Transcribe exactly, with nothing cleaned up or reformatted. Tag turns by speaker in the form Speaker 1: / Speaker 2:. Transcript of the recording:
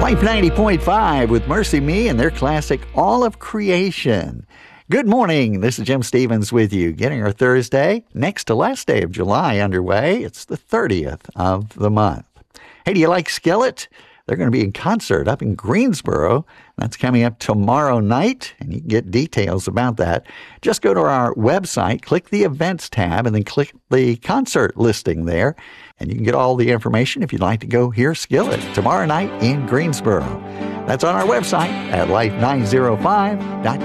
Speaker 1: Life ninety point five with Mercy Me and their classic All of Creation. Good morning. This is Jim Stevens with you, getting our Thursday, next to last day of July underway. It's the thirtieth of the month. Hey, do you like Skillet? They're going to be in concert up in Greensboro. That's coming up tomorrow night, and you can get details about that. Just go to our website, click the events tab, and then click the concert listing there, and you can get all the information if you'd like to go hear Skillet tomorrow night in Greensboro. That's on our website at life nine oh five dot com.